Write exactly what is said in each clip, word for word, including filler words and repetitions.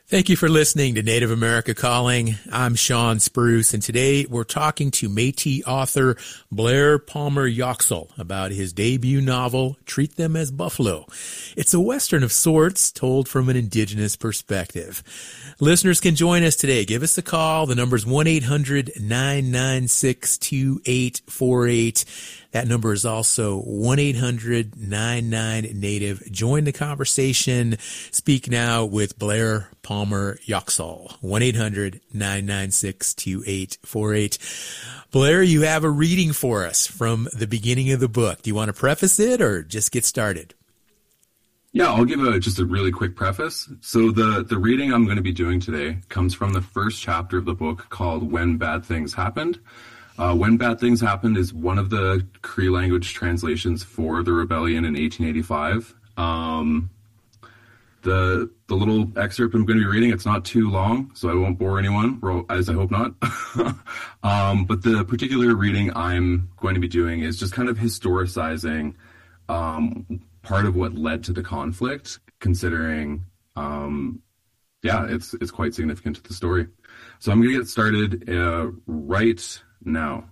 Thank you for listening to Native America Calling. I'm Sean Spruce, and today we're talking to Métis author Blair Palmer Yoxall about his debut novel, Treat Them as Buffalo. It's a Western of sorts, told from an Indigenous perspective. Listeners can join us today. Give us a call. The number's one eight hundred nine nine six two eight four eight. That number is also one eight hundred nine nine Native. Join the conversation. Speak now with Blair Palmer Yoxall. one eight hundred nine nine six two eight four eight. Blair, you have a reading for us from the beginning of the book. Do you want to preface it or just get started? Yeah, I'll give a, just a really quick preface. So the, the reading I'm going to be doing today comes from the first chapter of the book called When Bad Things Happened. Uh, When Bad Things Happened is one of the Cree language translations for the rebellion in eighteen eighty-five. Um, the the little excerpt I'm going to be reading, it's not too long, so I won't bore anyone, as I hope not. um, but the particular reading I'm going to be doing is just kind of historicizing um, part of what led to the conflict, considering, um, yeah, it's it's quite significant to the story. So I'm going to get started uh, right now.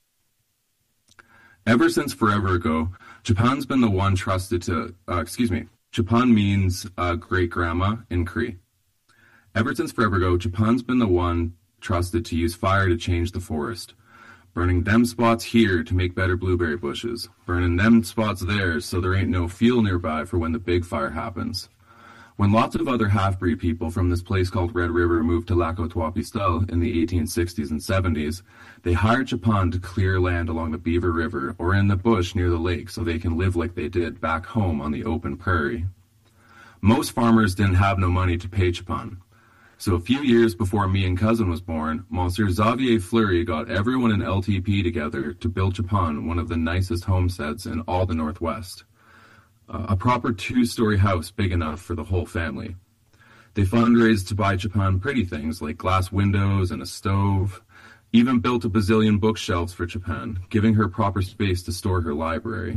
Ever since forever ago, Japan's been the one trusted to, uh, excuse me, Japan means uh, great-grandma in Cree. Ever since forever ago, Japan's been the one trusted to use fire to change the forest, burning them spots here to make better blueberry bushes, burning them spots there so there ain't no fuel nearby for when the big fire happens. When lots of other half-breed people from this place called Red River moved to Lac Ouatouapistel in the eighteen sixties and seventies, they hired Japan to clear land along the Beaver River or in the bush near the lake so they can live like they did back home on the open prairie. Most farmers didn't have no money to pay Japan. So a few years before me and cousin was born, Monsieur Xavier Fleury got everyone in L T P together to build Japan one of the nicest homesteads in all the Northwest. Uh, a proper two-story house big enough for the whole family. They fundraised to buy Japan pretty things like glass windows and a stove, even built a bazillion bookshelves for Japan, giving her proper space to store her library.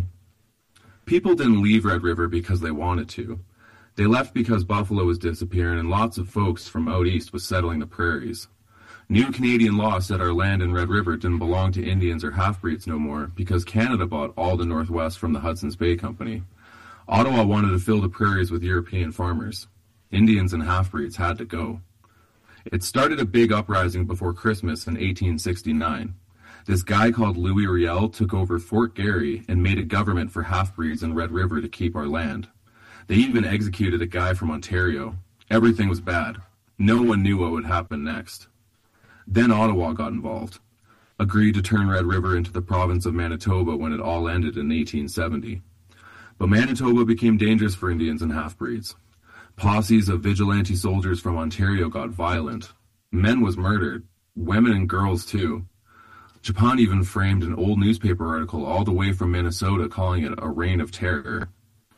People didn't leave Red River because they wanted to. They left because buffalo was disappearing and lots of folks from out east was settling the prairies. New Canadian law said our land in Red River didn't belong to Indians or half-breeds no more because Canada bought all the Northwest from the Hudson's Bay Company. Ottawa wanted to fill the prairies with European farmers. Indians and half-breeds had to go. It started a big uprising before Christmas in eighteen sixty-nine. This guy called Louis Riel took over Fort Garry and made a government for half-breeds in Red River to keep our land. They even executed a guy from Ontario. Everything was bad. No one knew what would happen next. Then Ottawa got involved, agreed to turn Red River into the province of Manitoba when it all ended in eighteen seventy. But Manitoba became dangerous for Indians and half-breeds. Posses of vigilante soldiers from Ontario got violent. Men was murdered. Women and girls, too. Japan even framed an old newspaper article all the way from Minnesota calling it a reign of terror.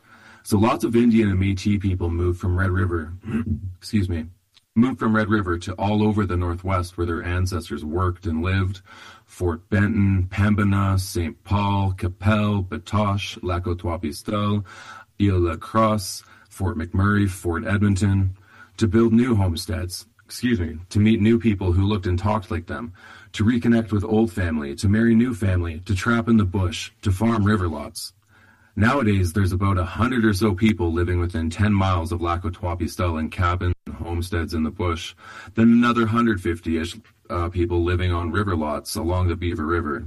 So lots of Indian and Métis people moved from Red River, excuse me, moved from Red River to all over the Northwest where their ancestors worked and lived. Fort Benton, Pembina, Saint Paul, Qu'Appelle, Batoche, Lac Ouatouapistel, Ile La Crosse, Fort McMurray, Fort Edmonton, to build new homesteads, excuse me, to meet new people who looked and talked like them, to reconnect with old family, to marry new family, to trap in the bush, to farm river lots. Nowadays, there's about a hundred or so people living within ten miles of Lac Ouatouapistel in cabins and homesteads in the bush, then another one hundred fifty-ish uh, people living on river lots along the Beaver River.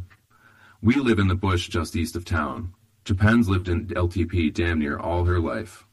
We live in the bush just east of town. Japan's lived in L T P damn near all her life.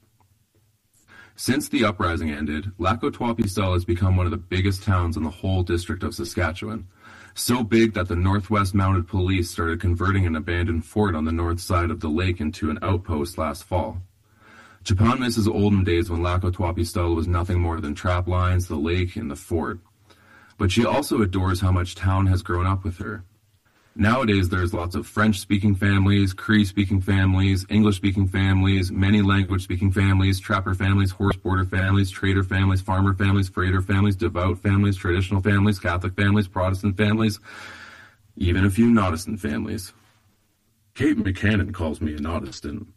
Since the uprising ended, Lac Ouatouapistel has become one of the biggest towns in the whole district of Saskatchewan. So big that the Northwest Mounted Police started converting an abandoned fort on the north side of the lake into an outpost last fall. Japan misses olden days when Lac Ouatouapistel was nothing more than trap lines, the lake, and the fort. But she also adores how much town has grown up with her. Nowadays, there's lots of French-speaking families, Cree-speaking families, English-speaking families, many language-speaking families, trapper families, horse border families, trader families, farmer families, freighter families, devout families, traditional families, Catholic families, Protestant families, even a few Nodistan families. Kate McCannon calls me a Nodistan.